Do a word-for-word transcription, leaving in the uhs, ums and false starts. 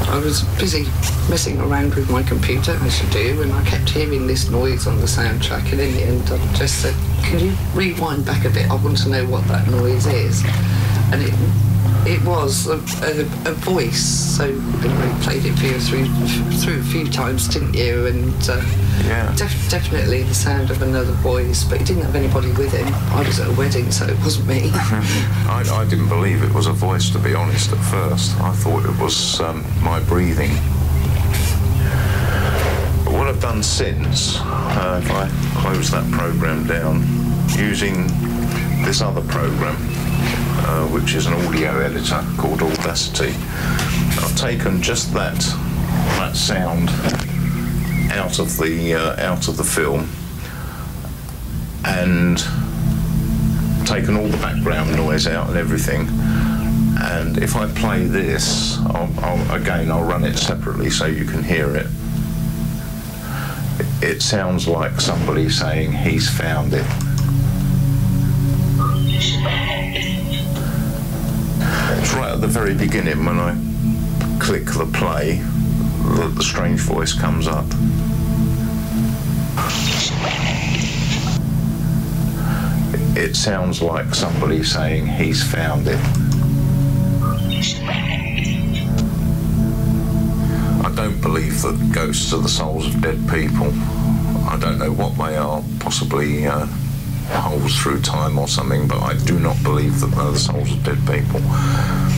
I was busy messing around with my computer, as you do, and I kept hearing this noise on the soundtrack, and in the end I just said, can you rewind back a bit? I want to know what that noise is. And it it was a, a, a voice, so you played it for you through, through a few times, didn't you? And uh, yeah. def- definitely the sound of another voice, but he didn't have anybody with him. I was at a wedding, so it wasn't me. I, I didn't believe it was a voice, to be honest, at first. I thought it was um, my breathing. But what I've done since, uh, if I close that program down, using this other program, uh, which is an audio editor called Audacity, I've taken just that that sound out of the uh, out of the film and taken all the background noise out and everything. And if I play this, I'll, I'll, again, I'll run it separately so you can hear it. It sounds like somebody saying he's found it. It's right at the very beginning when I click the play, the, the strange voice comes up. It sounds like somebody saying he's found it. I don't believe that ghosts are the souls of dead people. I don't know what they are, possibly uh, holes through time or something, but I do not believe that they're the souls of dead people.